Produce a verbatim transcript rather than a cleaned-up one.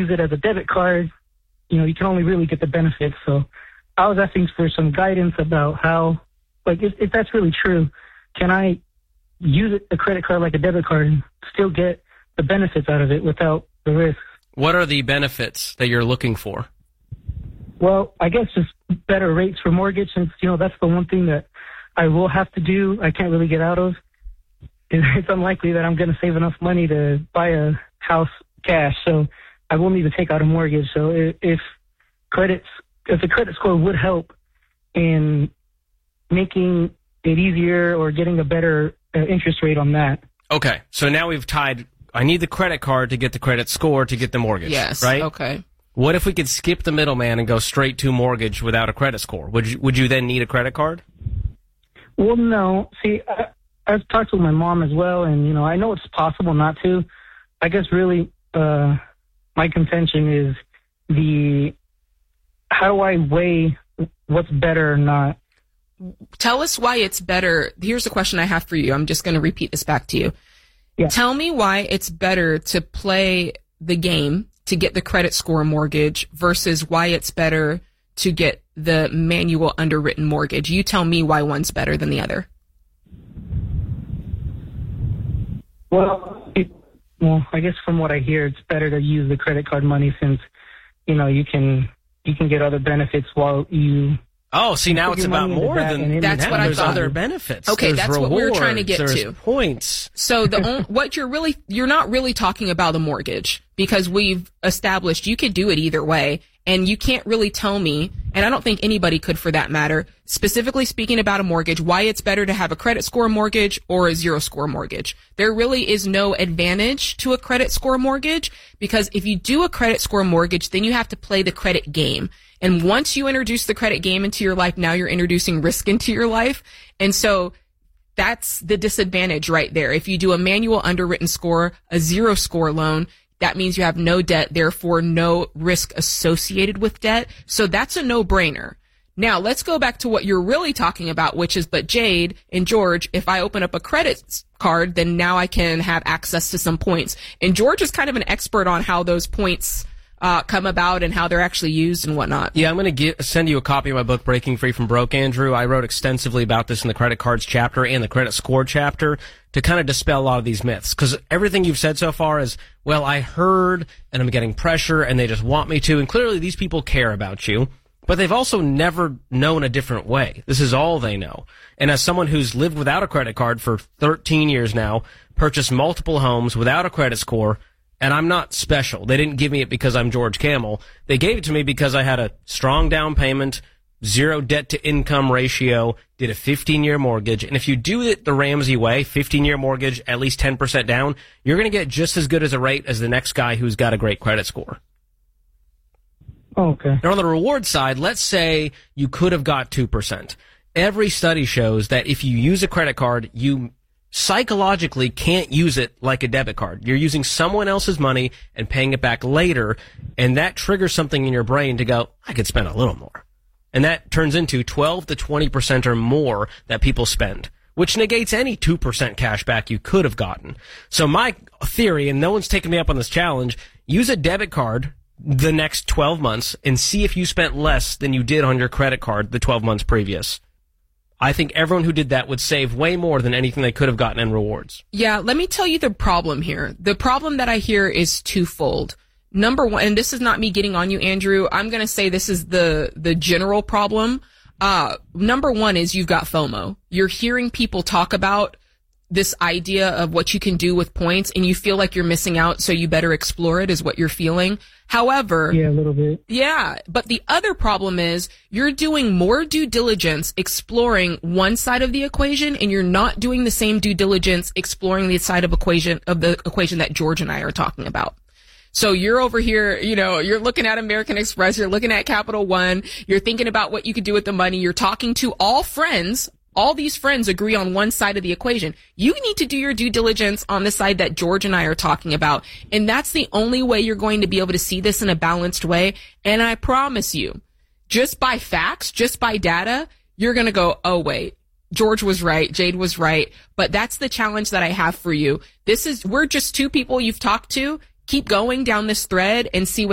use it as a debit card, you know, you can only really get the benefits. So I was asking for some guidance about how, like, if, if that's really true, can I use it, a credit card like a debit card and still get the benefits out of it without the risk? What are the benefits that you're looking for? Well, I guess just better rates for mortgage, since, you know, that's the one thing that I will have to do. I can't really get out of. It's unlikely that I'm going to save enough money to buy a house cash, so I will need to take out a mortgage. So if, if credits, if the credit score would help in making it easier or getting a better uh, interest rate on that. Okay, so now we've tied, I need the credit card to get the credit score to get the mortgage. Yes, right? Okay. What if we could skip the middleman and go straight to mortgage without a credit score? Would you, would you then need a credit card? Well, no. See, I, I've talked with my mom as well, and, you know, I know it's possible not to. I guess really uh, my contention is the, how do I weigh what's better or not? Tell us why it's better. Here's the question I have for you. I'm just going to repeat this back to you. Yeah. Tell me why it's better to play the game to get the credit score mortgage versus why it's better to get the manual underwritten mortgage. You tell me why one's better than the other. Well, it, well, I guess from what I hear, it's better to use the credit card money since, you know, you can you can get other benefits while you. Oh, see, now it's about more than that's what I There's thought. other benefits. Okay, there's that's rewards, what we were trying to get there's to. Points. So the on, what you're really you're not really talking about a mortgage, because we've established you could do it either way, and you can't really tell me, and I don't think anybody could for that matter, specifically speaking about a mortgage, why it's better to have a credit score mortgage or a zero score mortgage. There really is no advantage to a credit score mortgage, because if you do a credit score mortgage, then you have to play the credit game. And once you introduce the credit game into your life, now you're introducing risk into your life. And so that's the disadvantage right there. If you do a manual underwritten score, a zero score loan, that means you have no debt, therefore no risk associated with debt. So that's a no-brainer. Now, let's go back to what you're really talking about, which is, but Jade and George, if I open up a credit card, then now I can have access to some points. And George is kind of an expert on how those points Uh, come about and how they're actually used and whatnot. Yeah, I'm going to send you a copy of my book, Breaking Free from Broke, Andrew. I wrote extensively about this in the credit cards chapter and the credit score chapter to kind of dispel a lot of these myths. Because everything you've said so far is, well, I heard and I'm getting pressure and they just want me to. And clearly these people care about you, but they've also never known a different way. This is all they know. And as someone who's lived without a credit card for thirteen years now, purchased multiple homes without a credit score, and I'm not special. They didn't give me it because I'm George Kamel. They gave it to me because I had a strong down payment, zero debt to income ratio, did a fifteen-year mortgage. And if you do it the Ramsey way, fifteen-year mortgage, at least ten percent down, you're going to get just as good as a rate as the next guy who's got a great credit score. Oh, okay. Now, on the reward side, let's say you could have got two percent. Every study shows that if you use a credit card, you psychologically can't use it like a debit card. You're using someone else's money and paying it back later, and that triggers something in your brain to go, I could spend a little more. And that turns into twelve to twenty percent or more that people spend, which negates any two percent cash back you could have gotten. So my theory, and no one's taken me up on this challenge, use a debit card the next twelve months and see if you spent less than you did on your credit card the twelve months previous. I think everyone who did that would save way more than anything they could have gotten in rewards. Yeah, let me tell you the problem here. The problem that I hear is twofold. Number one, and this is not me getting on you, Andrew. I'm going to say this is the, the general problem. Uh, number one is you've got FOMO. You're hearing people talk about this idea of what you can do with points, and you feel like you're missing out, so you better explore it, is what you're feeling. However, yeah, a little bit. Yeah, but the other problem is you're doing more due diligence exploring one side of the equation, and you're not doing the same due diligence exploring the side of equation of the equation that George and I are talking about. So you're over here, you know, you're looking at American Express, you're looking at Capital One, you're thinking about what you could do with the money, you're talking to all friends. All these friends agree on one side of the equation. You need to do your due diligence on the side that George and I are talking about. And that's the only way you're going to be able to see this in a balanced way. And I promise you, just by facts, just by data, you're going to go, oh, wait, George was right. Jade was right. But that's the challenge that I have for you. This is, we're just two people you've talked to. Keep going down this thread and see what